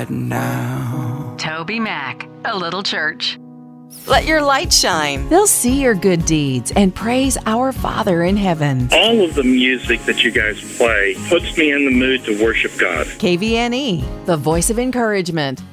right now. Toby Mac, A Little Church. Let your light shine. They'll see your good deeds and praise our Father in heaven. All of the music that you guys play puts me in the mood to worship God. KVNE, the voice of encouragement.